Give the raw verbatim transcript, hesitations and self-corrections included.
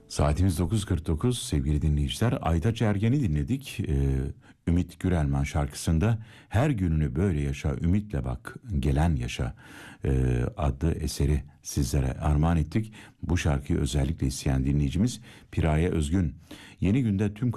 Saatimiz dokuz kırk dokuz sevgili dinleyiciler. Aytaç Ergen'i dinledik. Ee, Ümit Gürelman şarkısında Her Gününü Böyle Yaşa Ümitle Bak Gelen Yaşa e, adlı eseri sizlere armağan ettik. Bu şarkıyı özellikle isteyen dinleyicimiz Piraye Özgün. Yeni günde tüm